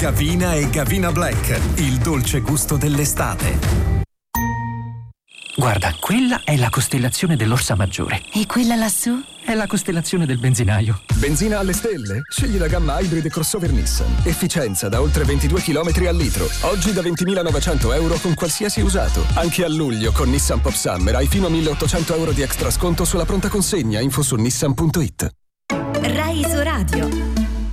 Gavina e Gavina Black, il dolce gusto dell'estate. Guarda, quella è la costellazione dell'Orsa Maggiore. E quella lassù? È la costellazione del benzinaio. Benzina alle stelle? Scegli la gamma Hybrid crossover Nissan. Efficienza da oltre 22 km al litro. Oggi da 20.900 euro con qualsiasi usato. Anche a luglio con Nissan Pop Summer hai fino a 1.800 euro di extra sconto sulla pronta consegna. Info su nissan.it.